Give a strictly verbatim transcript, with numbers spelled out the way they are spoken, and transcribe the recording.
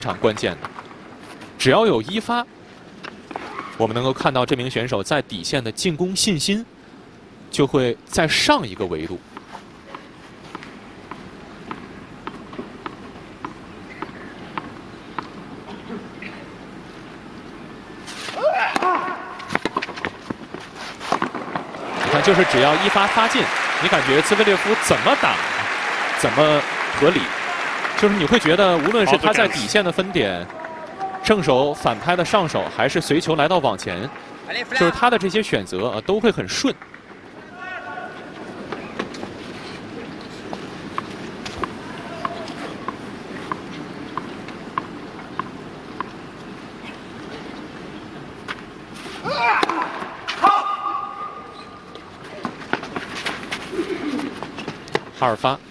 常关键的。只要有一发，我们能够看到这名选手在底线的进攻信心就会再上一个维度。 就是只要一发发进，你感觉兹维列夫怎么打，怎么合理，就是你会觉得，无论是他在底线的分点，正手反拍的上手，还是随球来到网前，就是他的这些选择呃都会很顺。哈尔发。